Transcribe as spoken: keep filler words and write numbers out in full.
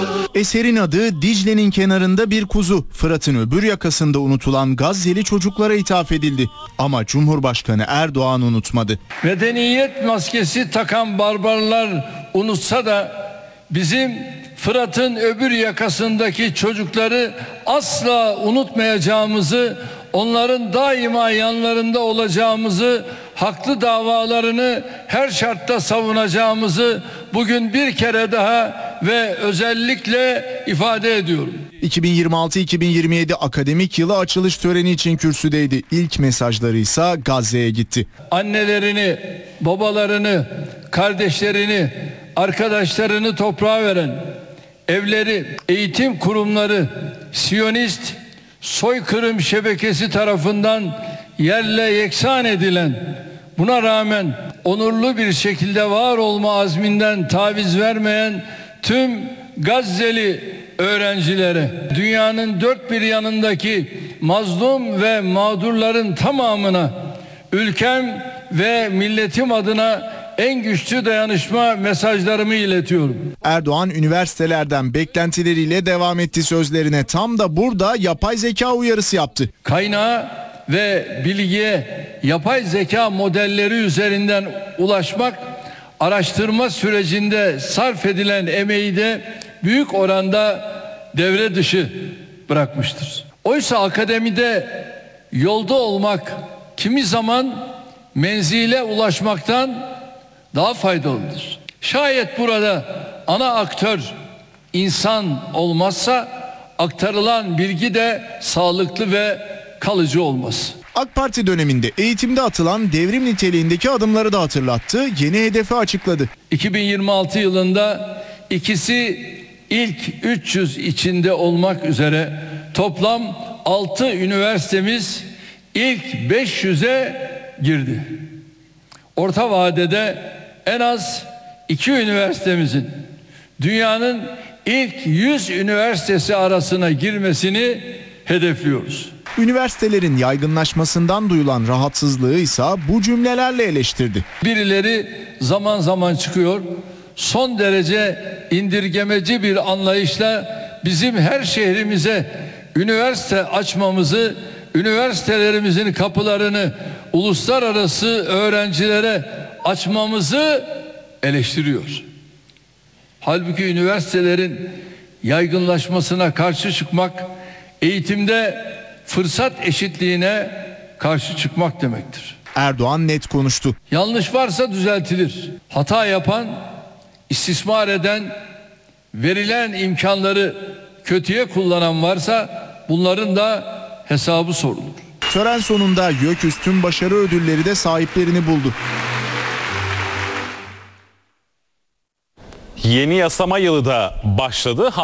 Eserin adı Dicle'nin kenarında bir kuzu. Fırat'ın öbür yakasında unutulan Gazze'li çocuklara ithaf edildi. Ama Cumhurbaşkanı Erdoğan unutmadı. Medeniyet maskesi takan barbarlar unutsa da bizim Fırat'ın öbür yakasındaki çocukları asla unutmayacağımızı, onların daima yanlarında olacağımızı, haklı davalarını her şartta savunacağımızı bugün bir kere daha ve özellikle ifade ediyorum. iki bin yirmi altı iki bin yirmi yedi akademik yılı açılış töreni için kürsüdeydi. İlk mesajları ise Gazze'ye gitti. Annelerini, babalarını, kardeşlerini, arkadaşlarını toprağa veren, evleri, eğitim kurumları, Siyonist soykırım şebekesi tarafından yerle yeksan edilen, buna rağmen onurlu bir şekilde var olma azminden taviz vermeyen tüm Gazze'li öğrencilere, dünyanın dört bir yanındaki mazlum ve mağdurların tamamına, ülkem ve milletim adına en güçlü dayanışma mesajlarımı iletiyorum. Erdoğan üniversitelerden beklentileriyle devam etti sözlerine. Tam da burada yapay zeka uyarısı yaptı. Kaynağa ve bilgiye yapay zeka modelleri üzerinden ulaşmak, araştırma sürecinde sarf edilen emeği de büyük oranda devre dışı bırakmıştır. Oysa akademide yolda olmak kimi zaman menzile ulaşmaktan daha faydalıdır. Şayet burada ana aktör insan olmazsa aktarılan bilgi de sağlıklı ve kalıcı olmaz. AK Parti döneminde eğitimde atılan devrim niteliğindeki adımları da hatırlattı, yeni hedefi açıkladı. iki bin yirmi altı yılında ikisi ilk üç yüz içinde olmak üzere toplam altı üniversitemiz ilk beş yüze girdi. Orta vadede en az iki üniversitemizin dünyanın ilk yüz üniversitesi arasına girmesini hedefliyoruz. Üniversitelerin yaygınlaşmasından duyulan rahatsızlığı ise bu cümlelerle eleştirdi. Birileri zaman zaman çıkıyor, son derece indirgemeci bir anlayışla bizim her şehrimize üniversite açmamızı, üniversitelerimizin kapılarını uluslararası öğrencilere açmamızı eleştiriyor. Halbuki üniversitelerin yaygınlaşmasına karşı çıkmak, eğitimde fırsat eşitliğine karşı çıkmak demektir. Erdoğan net konuştu. Yanlış varsa düzeltilir. Hata yapan, istismar eden, verilen imkanları kötüye kullanan varsa bunların da hesabı sorulur. Tören sonunda YÖK Üstün Başarı Ödülleri de sahiplerini buldu. Yeni yasama yılı da başladı.